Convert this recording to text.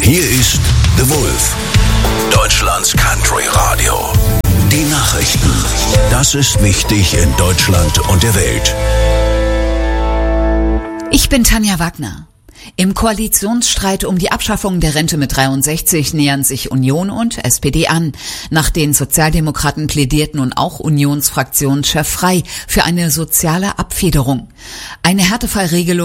Hier ist The Wolf, Deutschlands Country Radio. Die Nachrichten. Das ist wichtig in Deutschland und der Welt. Ich bin Tanja Wagner. Im Koalitionsstreit um die Abschaffung der Rente mit 63 nähern sich Union und SPD an. Nach den Sozialdemokraten plädiert nun auch Unionsfraktionschef Frey für eine soziale Abfederung. Eine Härtefallregelung